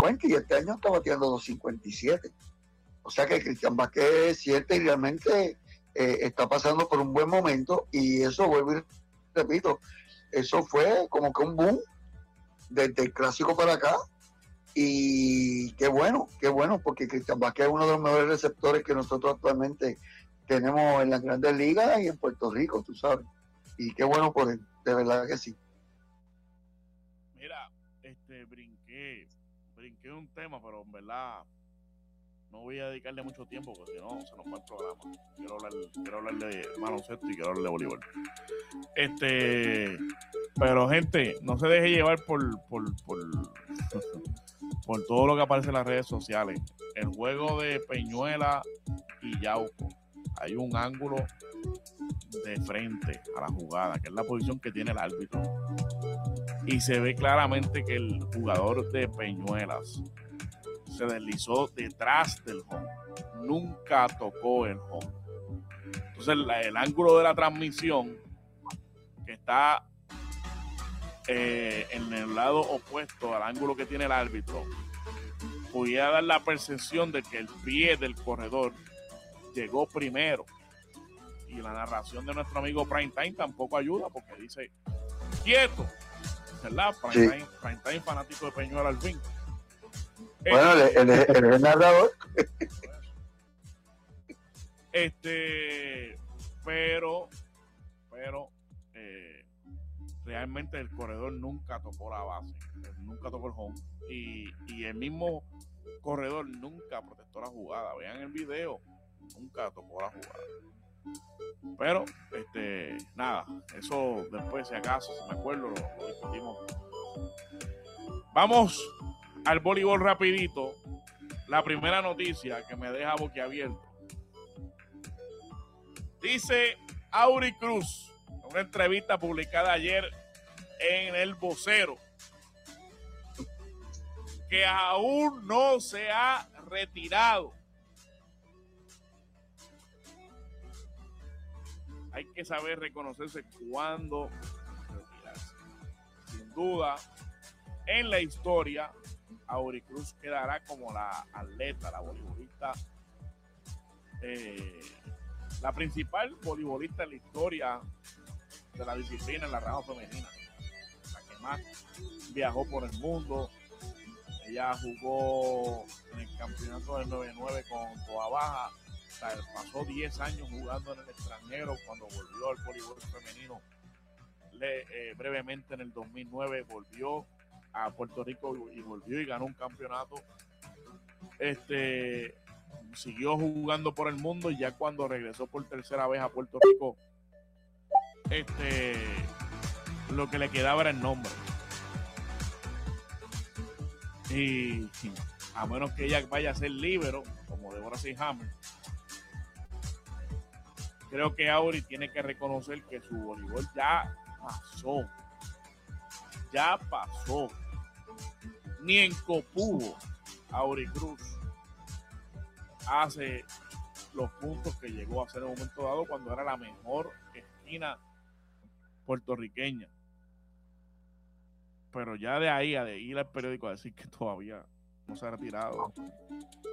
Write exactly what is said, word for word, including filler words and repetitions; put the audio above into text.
cincuenta y este año está bateando dos cincuenta y siete. O sea que Cristian Vázquez es cierto y realmente eh, está pasando por un buen momento, y eso, vuelvo y repito, eso fue como que un boom desde el clásico para acá. Y qué bueno, qué bueno, porque Cristian Vázquez es uno de los mejores receptores que nosotros actualmente tenemos en las grandes ligas y en Puerto Rico, tú sabes. Y qué bueno por él, de verdad que sí. Mira, este, brinqué, brinqué un tema, pero en verdad no voy a dedicarle mucho tiempo, porque si no, se nos va el programa. Quiero hablar, quiero hablar de baloncesto y quiero hablar de voleibol. Este, pero gente, no se deje llevar por, por, por, por todo lo que aparece en las redes sociales. El juego de Peñuela y Yauco, hay un ángulo de frente a la jugada, que es la posición que tiene el árbitro, y se ve claramente que el jugador de Peñuelas se deslizó detrás del home, nunca tocó el home. Entonces la, el ángulo de la transmisión, que está eh, en el lado opuesto al ángulo que tiene el árbitro, pudiera dar la percepción de que el pie del corredor llegó primero, y la narración de nuestro amigo Prime Time tampoco ayuda, porque dice quieto, ¿verdad? Prime, Sí. Time, Prime Time fanático de Peñuela al fin. Bueno, este, el, el, el, el narrador. Este, pero, pero, eh, realmente el corredor nunca tocó la base, nunca tocó el home, y, y el mismo corredor nunca protestó la jugada. Vean el video, nunca tocó la jugada. Pero, este, nada, eso después, si acaso, si me acuerdo, lo, lo discutimos. Vamos al voleibol rapidito. La primera noticia que me deja boquiabierto. Dice Auri Cruz, en una entrevista publicada ayer en El Vocero, que aún no se ha retirado. Hay que saber reconocerse cuando retirarse. Sin duda, en la historia, Auri Cruz quedará como la atleta, la voleibolista, eh, la principal voleibolista en la historia de la disciplina en la rama femenina, la que más viajó por el mundo. Ella jugó en el campeonato del noventa y nueve con Toa Baja. O sea, pasó diez años jugando en el extranjero. Cuando volvió al voleibol femenino, le, eh, brevemente en el dos mil nueve volvió a Puerto Rico y volvió y ganó un campeonato. Este, siguió jugando por el mundo, y ya cuando regresó por tercera vez a Puerto Rico, este, lo que le quedaba era el nombre. Y a menos que ella vaya a ser líbero, como Deborah Seyhammer, creo que Auri tiene que reconocer que su voleibol ya pasó. Ya pasó. Ni en Copujo Auri Cruz hace los puntos que llegó a hacer en un momento dado cuando era la mejor esquina puertorriqueña. Pero ya de ahí a de ir al periódico a decir que todavía no se ha retirado,